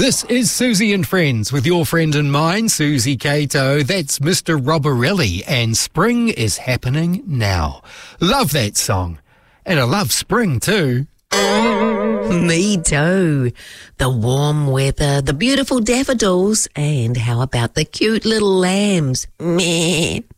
This is Susie and Friends with your friend and mine, Susie Cato. That's Mr. Roborelli, and spring is happening now. Love that song. And I love spring too. Me too. The warm weather, the beautiful daffodils, and how about the cute little lambs? Meh.